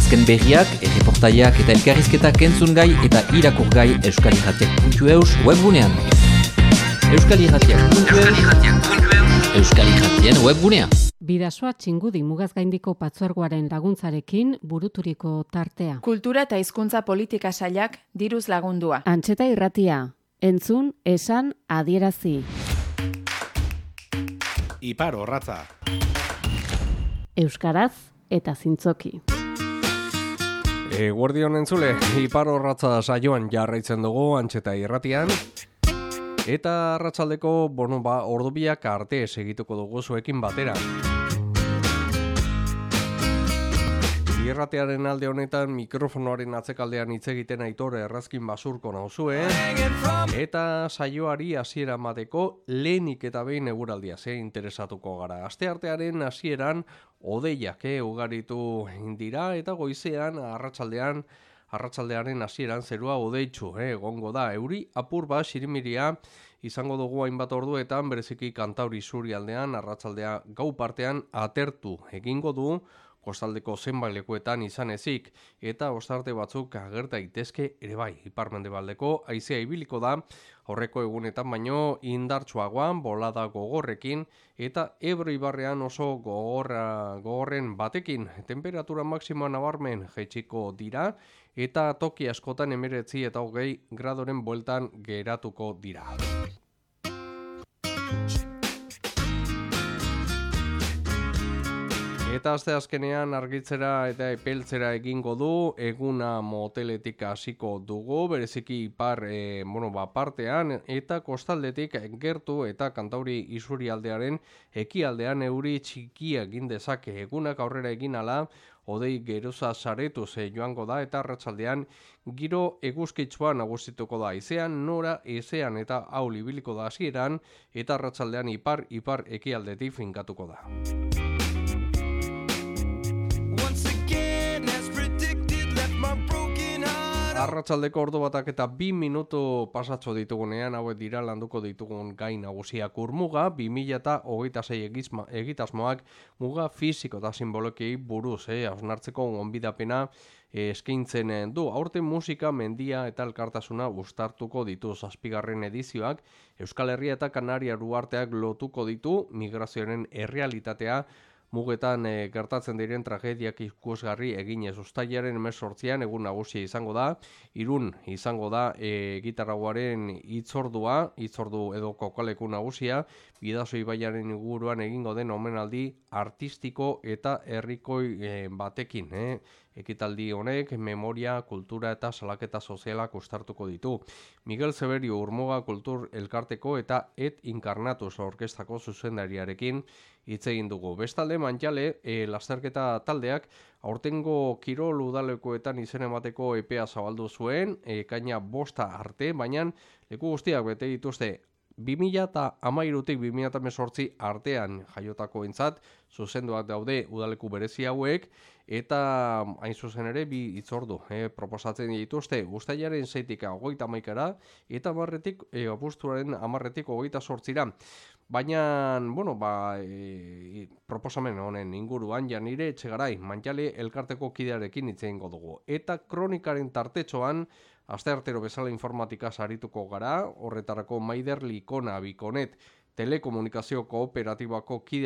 azken berriak, erreportaiak eta elkarrizketak entzungai eta irakurgai euskalirratiak.eus webgunean. Euskalirratien webgunea. Bidasoa Txingudi mugaz gaindiko patzuergoaren laguntzarekin buruturiko tartea. Kultura eta hizkuntza politika sailak diruz lagundua. Antxeta irratia, entzun, esan, adierazi. Ipar Orratza. Euskaraz eta zintzoki. Guardion entzule, Ipar Orratza saioan jarraitzen dugu Antxeta irratian. Eta arratsaldeko ordubiak arte segituko dugu zuekin batera. Irratearen alde honetan mikrofonoaren atzekaldean hitz egiten Aitor Errazkin Basurko nauzue. Eta saioari hasiera emateko lehenik eta behin eguraldia interesatuko gara. Asteartearen hasieran hodeiak ugaritu dira eta goizean arratsaldearen hasieran zerua hodeitsu egongo da. Euri apur bat sirimiria izango dugu hainbat orduetan, bereziki Kantauri isurialdean arratsaldea gau partean atertu egingo du, kostaldeko zenbait lekuetan izan ezik, eta ostarte batzuk agerta daitezke ere bai. Ipar-mendebaldeko haizea ibiliko da, aurreko egunetan baino indartsuagoan, bolada gogorrekin, eta Ebro ibarrean oso gogorren batekin. Temperatura maksimoa nabarmen jaitsiko dira, eta toki askotan 19 eta 20 gradoren bueltan geratuko dira. Eta asteazkenean argitzera eta epeltzera egingo du, eguna moteletik hasiko dugu, bereziki ipar partean, eta kostaldetik gertu eta Kantauri isurialdearen ekialdean euri txikia egin dezake. Egunak aurrera egin ala, hodei geroza saretuz joango da, eta arratsaldean giro eguzkitsua nagusituko da. Haizean nora ezean eta ahul ibiliko da hasieran, eta arratsaldean ipar ekialdetik finkatuko da. Arratsaldeko ordu batak eta 2 minutu pasatxo ditugunean, hauek dira landuko ditugun gai nagusiak. Urmuga 2026 egitasmoak muga fisiko eta simbolokiei buruz, hausnartzeko gonbidapena eskaintzen du. Aurten musika, mendia eta elkartasuna uztartuko ditu 7. edizioak. Euskal Herria eta Kanaria uharteak lotuko ditu migrazioaren errealitatea, mugetan gertatzen diren tragediak ikusgarri eginez. Uztailaren 18an egun nagusia izango da. Irun izango da gitarrauaren hitzordu edo kokaleku nagusia. Bidaso ibaiaren inguruan egingo den omenaldi artistiko eta herrikoi batekin. Ekitaldi honek memoria, kultura eta salaketa sozialak uztartuko ditu. Miguel Zeberio Urmuga Kultur Elkarteko eta Et Incarnatus orkestako zuzendariarekin hitz egin dugu. Bestalde Mantxale lasterketa taldeak aurtengo kirol udalekoetan izen emateko epea zabaldu zuen, ekaina 5 arte, baina leku guztiak bete dituzte 2013tik 2018 artean jaiotakoentzat zuzenduak daude udaleku berezi hauek, eta hain zuzen ere 2 hitzordu proposatzen dituzte uztailaren 6tik 31ra eta abuztuaren 10tik 28ra. Baina, proposamen honen inguruan Janire Etxegarai, Mantxale elkarteko kidearekin hitz egingo dugu. Eta kronikaren tartetxoan, asteartero bezala informatika sarituko gara, horretarako Maider Likona Bikonet telekomunikazio kooperatibako kide